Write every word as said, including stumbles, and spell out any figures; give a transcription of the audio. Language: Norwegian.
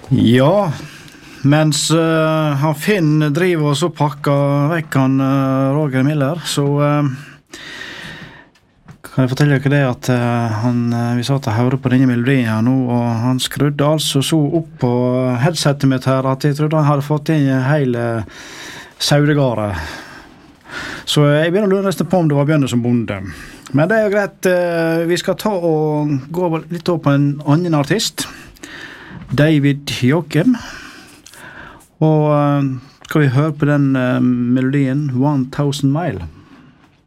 Ja, mens uh, han Finn driver og så pakker vekk han uh, Roger Miller, så uh, kan jeg fortelle dere det at uh, han, uh, vi satt og hørte på denne melodien her nå, og han skrudde altså så opp på headsetet mitt her at jeg trodde han hadde fått inn hele saudegare. Så jeg begynner å lure nesten på om det var Bjørne som bonde. Men det er jo greit, uh, vi skal ta og gå litt opp på en annen artist, David Joachim. Og uh, skal vi høre på den uh, melodien One Thousand Mile.